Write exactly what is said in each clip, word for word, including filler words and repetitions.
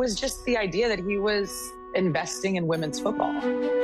was just the idea that he was investing in women's football.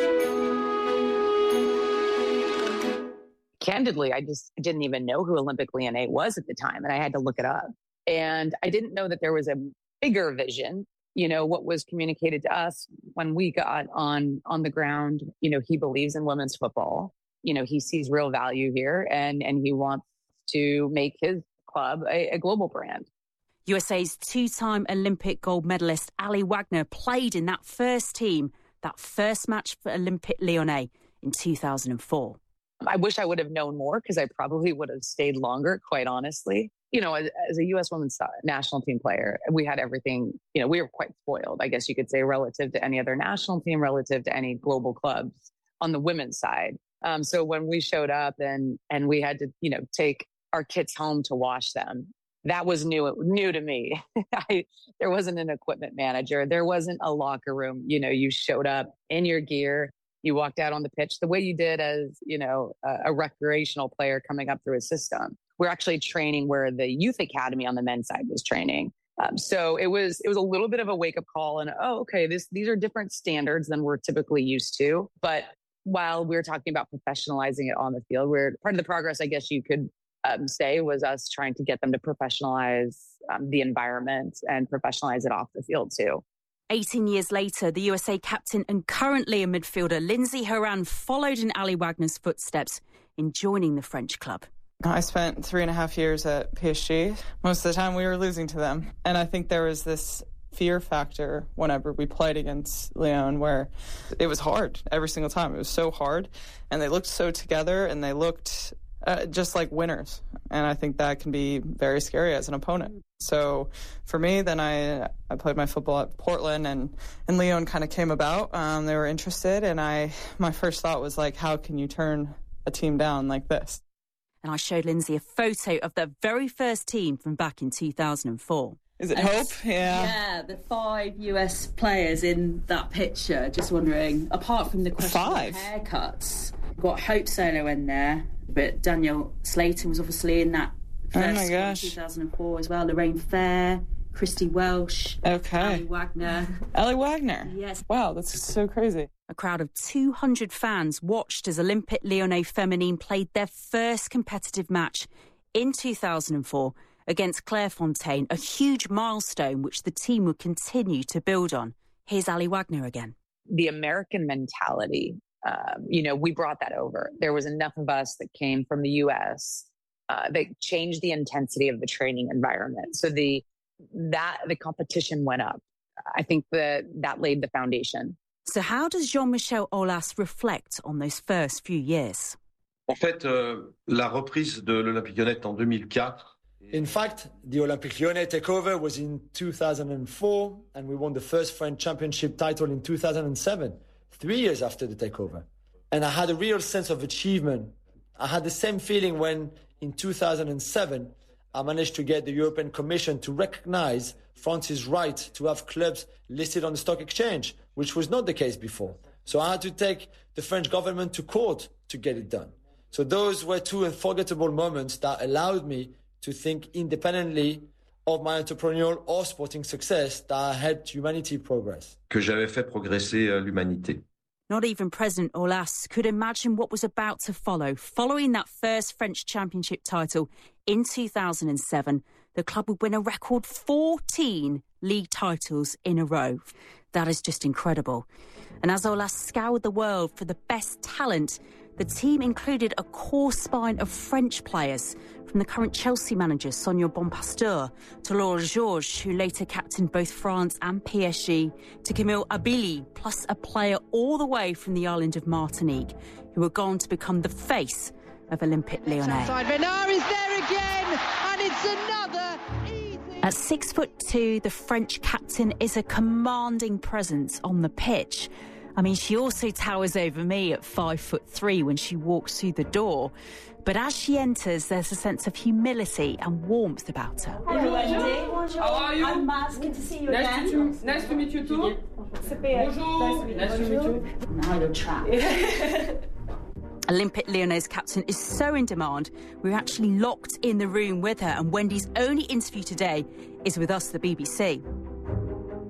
Candidly, I just didn't even know who Olympique Lyonnais was at the time, and I had to look it up. And I didn't know that there was a bigger vision. You know, what was communicated to us when we got on on the ground, you know, he believes in women's football. You know, he sees real value here, and and he wants to make his club a, a global brand. U S A's two-time Olympic gold medalist Ali Wagner played in that first team, that first match for Olympique Lyonnais in two thousand four. I wish I would have known more, because I probably would have stayed longer, quite honestly. You know, as, as a U S women's national team player, we had everything, you know, we were quite spoiled, I guess you could say, relative to any other national team, relative to any global clubs on the women's side. Um, so when we showed up and and we had to, you know, take our kits home to wash them, that was new, new to me. I, there wasn't an equipment manager. There wasn't a locker room. You know, you showed up in your gear. You walked out on the pitch the way you did as, you know, a, a recreational player coming up through a system. We're actually training where the youth academy on the men's side was training. Um, so it was it was a little bit of a wake up call, and oh, okay, this these are different standards than we're typically used to. But while we were talking about professionalizing it on the field, we're part of the progress, I guess you could um, say, was us trying to get them to professionalize um, the environment and professionalize it off the field too. eighteen years later, the U S A captain and currently a midfielder, Lindsey Horan, followed in Ali Wagner's footsteps in joining the French club. I spent three and a half years at P S G. Most of the time we were losing to them. And I think there was this fear factor whenever we played against Lyon, where it was hard every single time. It was so hard. And they looked so together, and they looked uh, just like winners. And I think that can be very scary as an opponent. So for me, then I I played my football at Portland, and, and Lyon kind of came about. Um, they were interested, and I my first thought was like, how can you turn a team down like this? And I showed Lindsey a photo of the very first team from back in two thousand four. Is it and Hope? Yeah. Yeah, the five U S players in that picture. Just wondering, apart from the question five. of haircuts, got Hope Solo in there, but Danielle Slaton was obviously in that first oh my gosh. two thousand four as well. Lorraine Fair, Christy Welsh, okay. Ali Wagner. Ali Wagner? Yes. Wow, that's so crazy. A crowd of two hundred fans watched as Olympique Lyonnais Feminine played their first competitive match in two thousand four against Clairefontaine, a huge milestone which the team would continue to build on. Here's Ali Wagner again. The American mentality, um, you know, we brought that over. There was enough of us that came from the U S uh, that changed the intensity of the training environment. So the that the competition went up. I think that that laid the foundation. So how does Jean-Michel Aulas reflect on those first few years? En fait, euh, la reprise de l'Olympique Lyonnais en deux mille quatre. In fact, the Olympique Lyonnais takeover was in two thousand four, and we won the first French championship title in two thousand seven, three years after the takeover. And I had a real sense of achievement. I had the same feeling when, in two thousand seven, I managed to get the European Commission to recognize France's right to have clubs listed on the stock exchange, which was not the case before. So I had to take the French government to court to get it done. So those were two unforgettable moments that allowed me to think independently of my entrepreneurial or sporting success that helped humanity progress. Que j'avais fait progresser l'humanité. Not even President Aulas could imagine what was about to follow. Following that first French championship title in two thousand seven, the club would win a record fourteen league titles in a row. That is just incredible. And as Aulas scoured the world for the best talent, the team included a core spine of French players, from the current Chelsea manager Sonia Bonpasteur to Laura Georges, who later captained both France and P S G, to Camille Abili, plus a player all the way from the island of Martinique, who were gone to become the face of Olympique Lyonnais. Renard is there again, and it's another easy... At six foot two, the French captain is a commanding presence on the pitch. I mean, she also towers over me at five foot three when she walks through the door. But as she enters, there's a sense of humility and warmth about her. Hello, Wendy. Bonjour. How are you? I'm Maz. Good to see you nice again. To you. Nice to meet you too. Sophia. Bonjour. Nice to meet you. Nice to meet you. Now you're trapped. Olympique Lyonnais' captain is so in demand, we're actually locked in the room with her, and Wendy's only interview today is with us, the B B C.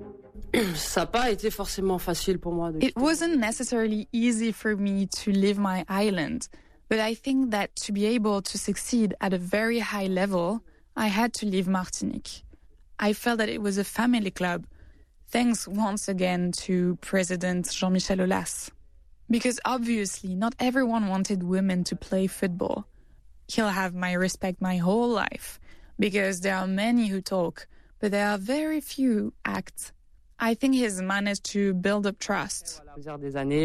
Ça n'a pas été forcément facile pour moi. It wasn't necessarily easy for me to leave my island, but I think that to be able to succeed at a very high level, I had to leave Martinique. I felt that it was a family club. Thanks once again to President Jean-Michel Aulas. Because obviously not everyone wanted women to play football. He'll have my respect my whole life, because there are many who talk, but there are very few act. I think he's managed to build up trust. Wendy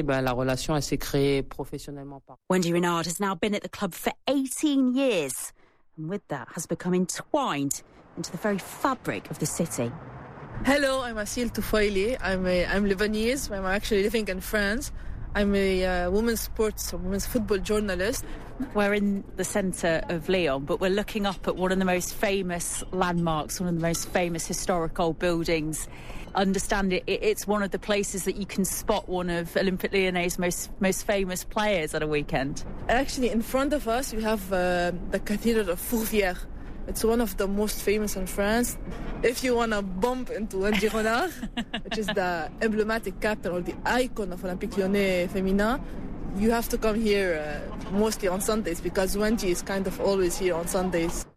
Renard has now been at the club for eighteen years, and with that has become entwined into the very fabric of the city. Hello, I'm Asil Toufaili. I'm a, I'm Lebanese. I'm actually living in France. I'm a uh, women's sports, or women's football journalist. We're in the centre of Lyon, but we're looking up at one of the most famous landmarks, one of the most famous historical buildings. Understand it, it's one of the places that you can spot one of Olympique Lyonnais' most most famous players at a weekend. Actually, in front of us, we have uh, the Cathedral of Fourvière. It's one of the most famous in France. If you want to bump into Wendy Renard, which is the emblematic captain or the icon of Olympique Lyonnais Féminin, you have to come here uh, mostly on Sundays, because Wendy is kind of always here on Sundays.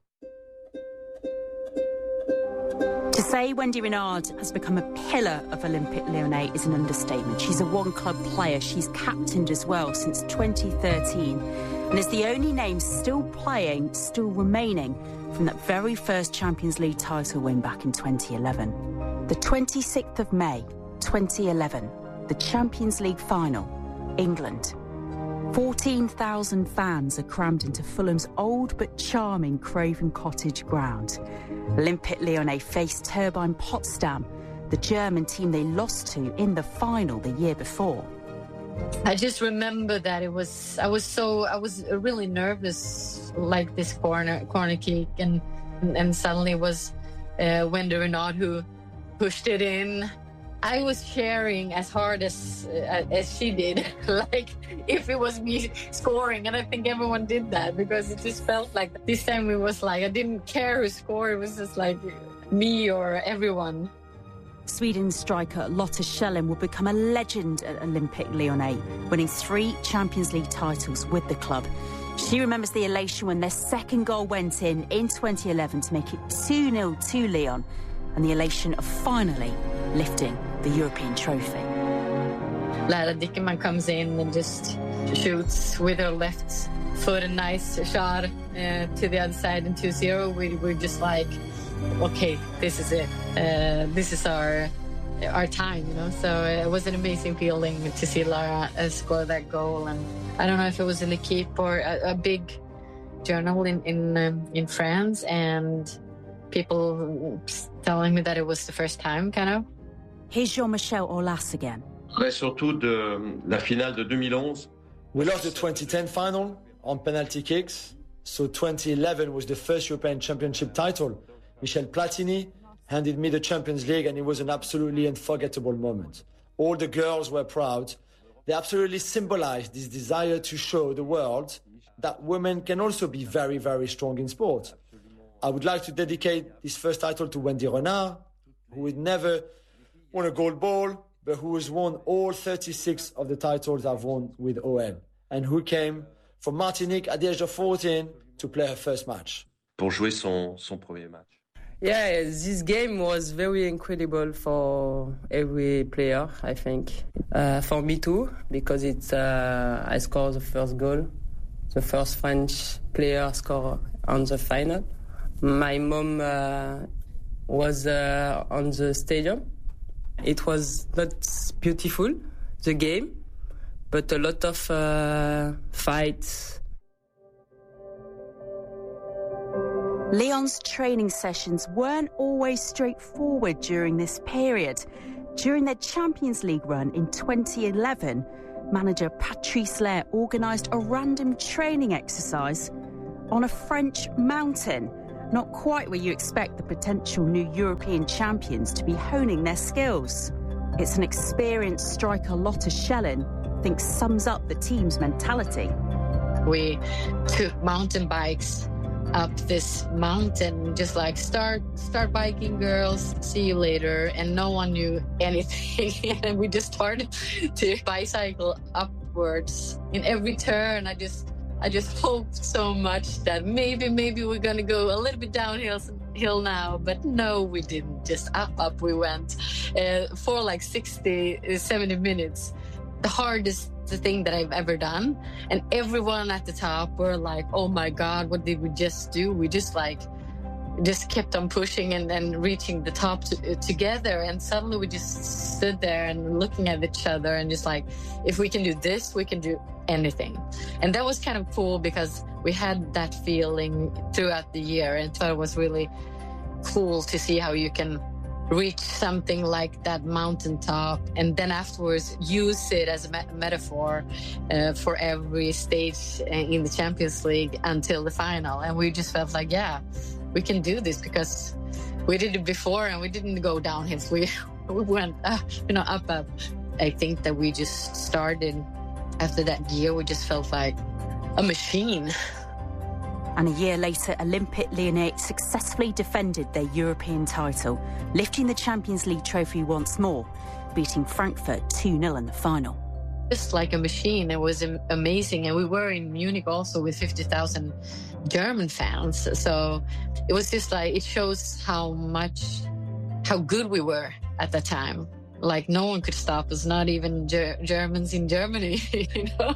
To say Wendy Renard has become a pillar of Olympique Lyonnais is an understatement. She's a one-club player. She's captained as well since twenty thirteen and is the only name still playing, still remaining from that very first Champions League title win back in twenty eleven. The twenty-sixth of May, twenty eleven, the Champions League final, England. fourteen thousand fans are crammed into Fulham's old but charming Craven Cottage ground. Olympique Lyonnais faced Turbine Potsdam, the German team they lost to in the final the year before. I just remember that it was, I was so, I was really nervous, like this corner, corner kick, and and suddenly it was uh, Wendy Renard who pushed it in. I was cheering as hard as uh, as she did, like if it was me scoring, and I think everyone did that, because it just felt like this time it was like I didn't care who scored, it was just like me or everyone. Sweden striker Lotta Schelling will become a legend at Olympique Lyonnais, winning three Champions League titles with the club. She remembers the elation when their second goal went in in twenty eleven to make it two nil to Lyon, and the elation of finally lifting the European trophy. Lara Dickerman comes in and just shoots with her left foot, a nice shot uh, to the other side, in two zero. We were just like, okay, this is it. Uh, this is our our time, you know. So it was an amazing feeling to see Lara uh, score that goal. And I don't know if it was in L'Équipe or a, a big journal in in, um, in France, and people telling me that it was the first time, kind of. Here's Jean-Michel Aulas again. Mais surtout de la finale de deux mille onze. We lost the twenty ten final on penalty kicks. So twenty eleven was the first European Championship title. Michel Platini handed me the Champions League, and it was an absolutely unforgettable moment. All the girls were proud. They absolutely symbolized this desire to show the world that women can also be very, very strong in sport. I would like to dedicate this first title to Wendy Renard, who had never won a gold ball, but who has won all thirty-six of the titles I've won with O L, and who came from Martinique at the age of fourteen to play her first match. Pour jouer son, son premier match. Yeah, this game was very incredible for every player, I think. Uh, for me too, because it's uh, I scored the first goal, the first French player score on the final. My mom uh, was uh, on the stadium. It was not beautiful, the game, but a lot of uh, fights. Lyon's training sessions weren't always straightforward during this period. During their Champions League run in twenty eleven, manager Patrice Lair organised a random training exercise on a French mountain, not quite where you expect the potential new European champions to be honing their skills. It's an experienced striker Lotta Schelling thinks sums up the team's mentality. We took mountain bikes up this mountain, just like start start biking, girls, see you later. And no one knew anything. And we just started to bicycle upwards. In every turn, I just I just hoped so much that maybe maybe we're gonna go a little bit downhill hill now, but no, we didn't. Just up up we went uh, for like sixty, seventy minutes. The hardest thing that I've ever done. And everyone at the top were like, oh my God, what did we just do? We just like, just kept on pushing and then reaching the top to, uh, together. And suddenly we just stood there and looking at each other and just like, if we can do this, we can do anything. And that was kind of cool because we had that feeling throughout the year. And so it was really cool to see how you can reach something like that mountaintop and then afterwards use it as a me- metaphor uh, for every stage in the Champions League until the final. And we just felt like, yeah, we can do this because we did it before and we didn't go downhill. We, we went uh, you know, up, up. I think that we just started after that year, we just felt like a machine. And a year later, Olympique Lyonnais successfully defended their European title, lifting the Champions League trophy once more, beating Frankfurt two nil in the final. Just like a machine, it was amazing. And we were in Munich also with fifty thousand German fans. So it was just like, it shows how much, how good we were at that time. Like no one could stop us, not even Ger- Germans in Germany, you know?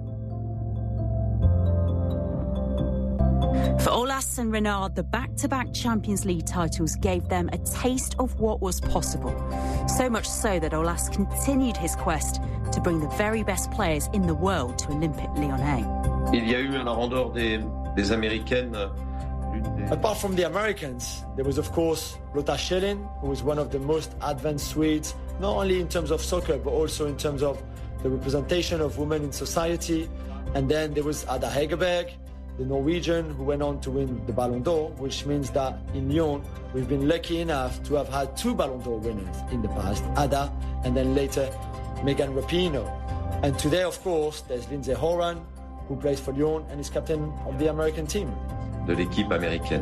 For Aulas and Renard, the back-to-back Champions League titles gave them a taste of what was possible. So much so that Aulas continued his quest to bring the very best players in the world to Olympique Lyonnais. Il y a eu, alors en dehors des, des Américaines, apart from the Americans, there was of course Lotta Schelin, who was one of the most advanced Swedes, not only in terms of soccer, but also in terms of the representation of women in society. And then there was Ada Hegerberg, the Norwegian, who went on to win the Ballon d'Or, which means that in Lyon, we've been lucky enough to have had two Ballon d'Or winners in the past, Ada, and then later Megan Rapinoe. And today, of course, there's Lindsey Horan, who plays for Lyon and is captain of the American team. De l'équipe américaine.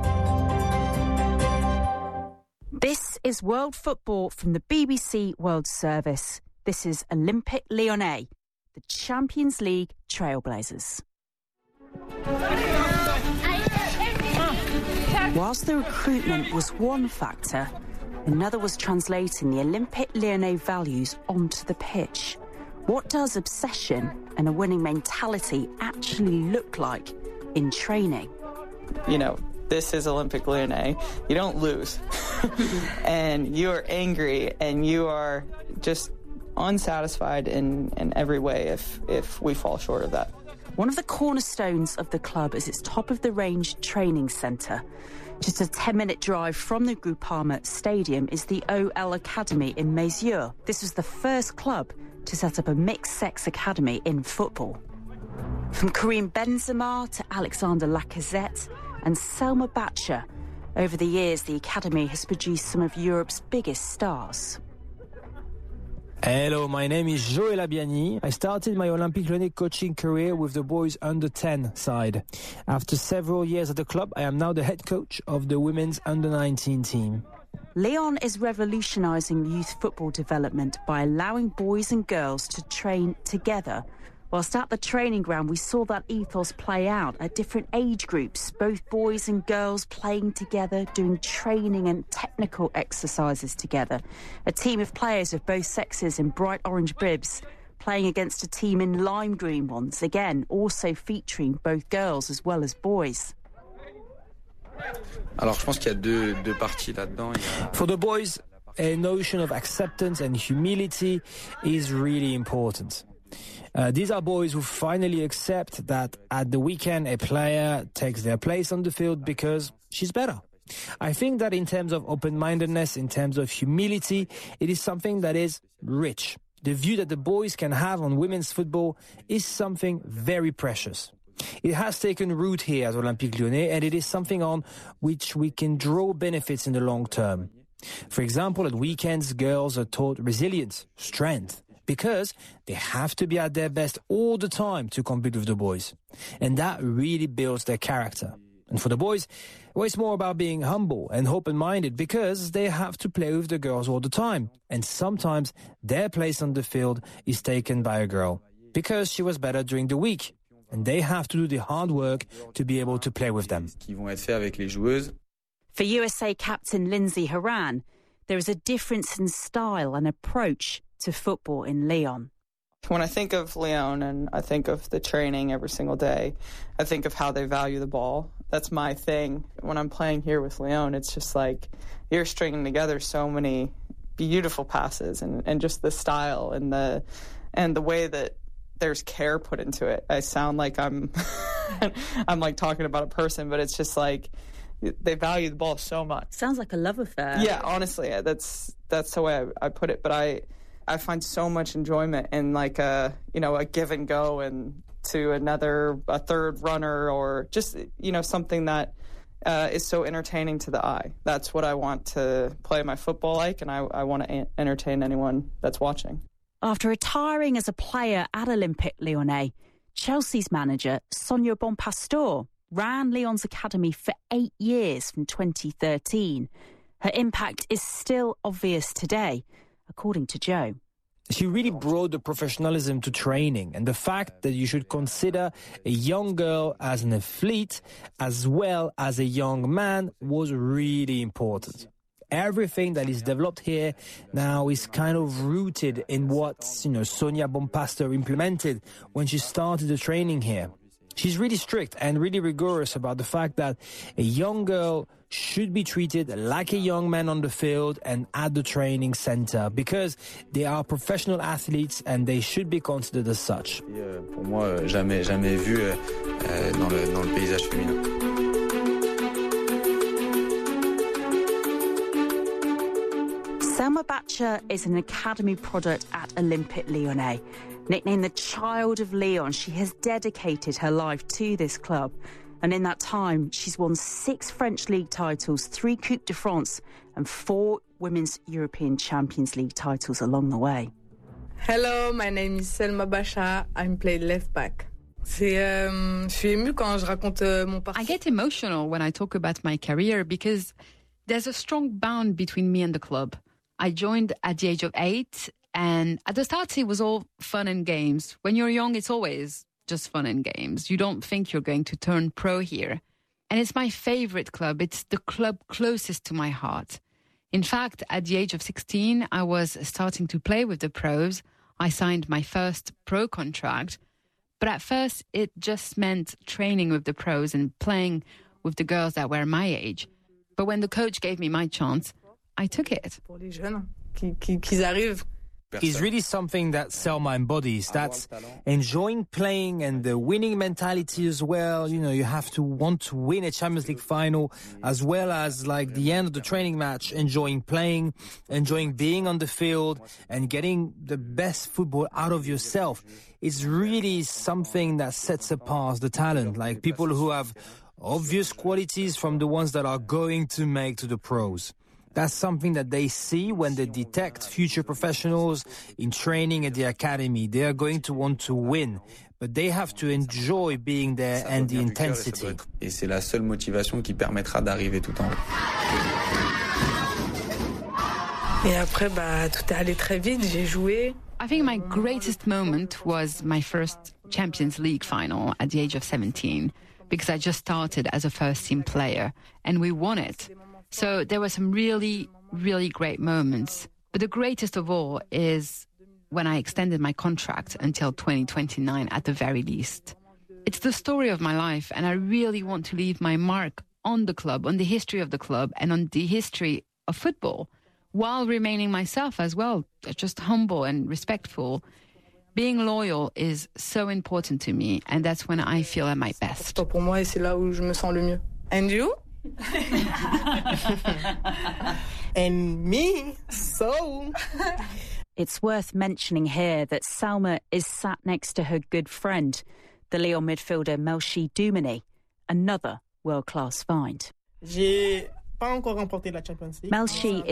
This is World Football from the B B C World Service. This is Olympique Lyonnais, the Champions League trailblazers. Whilst the recruitment was one factor, another was translating the Olympique Lyonnais values onto the pitch. What does obsession and a winning mentality actually look like in training? You know, this is Olympique Lyonnais. You don't lose. And you are angry and you are just unsatisfied in, in every way if, if we fall short of that. One of the cornerstones of the club is its top-of-the-range training centre. Just a ten-minute drive from the Groupama Stadium is the O L Academy in Mezieres. This was the first club to set up a mixed-sex academy in football. From Karim Benzema to Alexander Lacazette and Selma Batcher, over the years the academy has produced some of Europe's biggest stars. Hello, my name is Joël Abiani. I started my Olympique Lyonnais coaching career with the boys under ten side. After several years at the club, I am now the head coach of the women's under nineteen team. Lyon is revolutionising youth football development by allowing boys and girls to train together. Whilst at the training ground, we saw that ethos play out at different age groups, both boys and girls playing together, doing training and technical exercises together. A team of players of both sexes in bright orange bibs playing against a team in lime green ones, again, also featuring both girls as well as boys. Alors, je pense qu'il y a deux, deux parties là-dedans. For the boys, a notion of acceptance and humility is really important. Uh, these are boys who finally accept that at the weekend a player takes their place on the field because she's better. I think that in terms of open-mindedness, in terms of humility, it is something that is rich. The view that the boys can have on women's football is something very precious. It has taken root here at Olympique Lyonnais, and it is something on which we can draw benefits in the long term. For example, at weekends, girls are taught resilience, strength, because they have to be at their best all the time to compete with the boys. And that really builds their character. And for the boys, well, it's more about being humble and open-minded because they have to play with the girls all the time. And sometimes their place on the field is taken by a girl because she was better during the week. And they have to do the hard work to be able to play with them. For U S A captain Lindsey Horan, there is a difference in style and approach to football in Lyon. When I think of Lyon and I think of the training every single day, I think of how they value the ball. That's my thing. When I'm playing here with Lyon, it's just like you're stringing together so many beautiful passes and, and just the style and the and the way that there's care put into it. I sound like I'm I'm like talking about a person, but it's just like they value the ball so much. Sounds like a love affair. Yeah, honestly, that's that's the way I, I put it. But I I find so much enjoyment in like a you know a give and go and to another a third runner or just you know something that uh, is so entertaining to the eye. That's what I want to play my football like, and I, I want to a- entertain anyone that's watching. After retiring as a player at Olympique Lyonnais, Chelsea's manager Sonia Bonpastor ran Lyon's academy for eight years from twenty thirteen. Her impact is still obvious today, according to Joe. She really brought the professionalism to training and the fact that you should consider a young girl as an athlete as well as a young man was really important. Everything that is developed here now is kind of rooted in what, you know, Sonia Bonpastor implemented when she started the training here. She's really strict and really rigorous about the fact that a young girl should be treated like a young man on the field and at the training center because they are professional athletes and they should be considered as such. Pour moi, jamais, jamais vu dans le dans le paysage féminin. Selma Bacha is an academy product at Olympique Lyonnais. Nicknamed the Child of Lyon, she has dedicated her life to this club. And in that time, she's won six French League titles, three Coupe de France, and four Women's European Champions League titles along the way. Hello, my name is Selma Bacha. I'm playing left back. C'est, euh, je suis émue quand je raconte euh, mon parcours. I get emotional when I talk about my career because there's a strong bond between me and the club. I joined at the age of eight, and at the start it was all fun and games. When you're young, it's always just fun and games. You don't think you're going to turn pro here. And it's my favorite club. It's the club closest to my heart. In fact, at the age of sixteen, I was starting to play with the pros. I signed my first pro contract. But at first, it just meant training with the pros and playing with the girls that were my age. But when the coach gave me my chance, I took it. Pour les jeunes qui, qui, qui arrivent. Is really something that Selma embodies. That's enjoying playing and the winning mentality as well. You know, you have to want to win a Champions League final as well as like the end of the training match, enjoying playing, enjoying being on the field and getting the best football out of yourself. It's really something that sets apart the talent, like people who have obvious qualities from the ones that are going to make to the pros. That's something that they see when they detect future professionals in training at the academy. They are going to want to win, but they have to enjoy being there and the intensity. Et c'est la seule motivation qui permettra d'arriver tout en haut. Et après, bah, tout est allé très vite. J'ai joué. I think my greatest moment was my first Champions League final at the age of seventeen, because I just started as a first-team player, and we won it. So there were some really, really great moments. But the greatest of all is when I extended my contract until twenty twenty-nine at the very least. It's the story of my life, and I really want to leave my mark on the club, on the history of the club, and on the history of football, while remaining myself as well, just humble and respectful. Being loyal is so important to me, and that's when I feel at my best. Pour moi, et c'est là où je me sens le mieux. And you? And me, so. It's worth mentioning here that Selma is sat next to her good friend, the Lyon midfielder Melchi Doumani, another world-class find. J'ai pas encore remporté la Champions League. Melchi